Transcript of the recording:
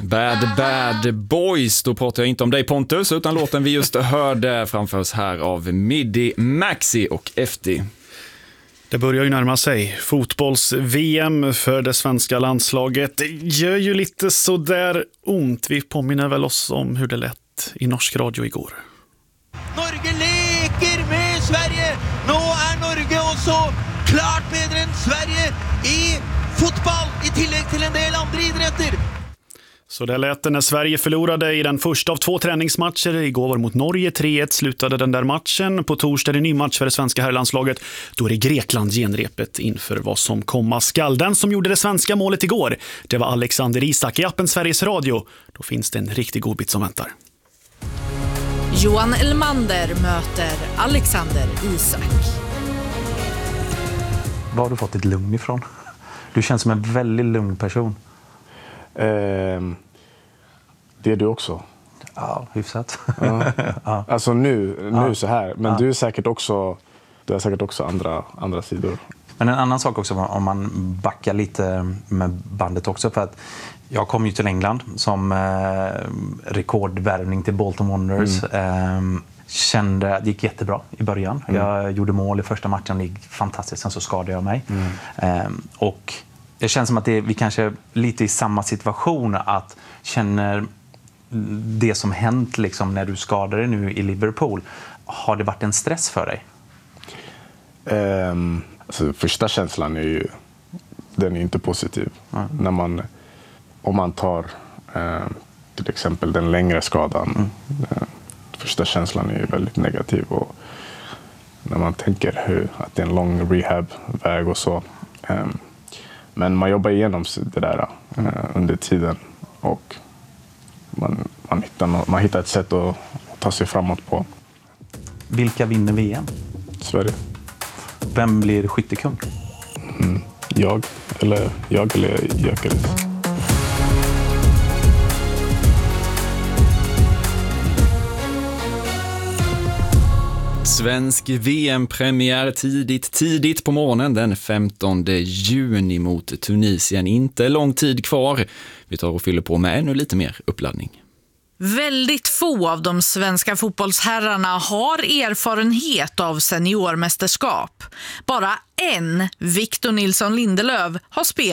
Bad Boys, då pratar jag inte om dig Pontus utan låten vi just hörde framförs här av Midi Maxi och FD. Det börjar ju närma sig fotbolls-VM för det svenska landslaget. Det gör ju lite sådär ont. Vi påminner väl oss om hur det lät i norsk radio igår. Norge leker med Sverige. Nå är Norge också klart bättre än Sverige i fotboll i tillägg till en del andra idrotter. Så det lät när Sverige förlorade i den första av 2 träningsmatcher. Igår var mot Norge 3-1 slutade den där matchen. På torsdag är det en ny match för det svenska herrlandslaget. Då är det Grekland genrepet inför vad som komma skall. Den som gjorde det svenska målet igår, det var Alexander Isak i appen Sveriges Radio. Då finns det en riktig godbit som väntar. Johan Elmander möter Alexander Isak. Var har du fått ditt lugn ifrån? Du känns som en väldigt lugn person. Det är du också. Ja, hyfsat. Ja. Alltså nu så här. Men du har säkert också andra sidor. Men en annan sak också om man backar lite med bandet också. För att jag kom ju till England som rekordvärvning till Bolton Wanderers. Kände att det gick jättebra i början. Jag gjorde mål i första matchen, det gick fantastiskt. Sen så skadade jag mig. Och det känns som att vi kanske är lite i samma situation, att känner det som hänt liksom när du skadade dig nu i Liverpool. Har det varit en stress för dig? Alltså, första känslan är inte positiv. Om man tar till exempel den längre skadan. Första känslan är ju väldigt negativ, och när man tänker att det är en lång rehabväg och så. Men man jobbar igenom det där under tiden, och man hittar ett sätt att ta sig framåt på. Vilka vinner VM? Sverige. Vem blir skyttekung? Jag eller Gyökeres. Svensk VM-premiär tidigt på morgonen den 15 juni mot Tunisien. Inte lång tid kvar. Vi tar och fyller på med ännu lite mer uppladdning. Väldigt få av de svenska fotbollsherrarna har erfarenhet av seniormästerskap. Bara en, Victor Nilsson Lindelöf, har spelat